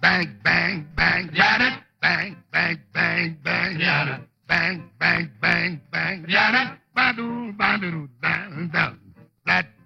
bang, bang, bang, yada, bang, bang, bang, bang, yada, bang, bang, bang, bang, yada, ba-doo, ba-doo, da, da. That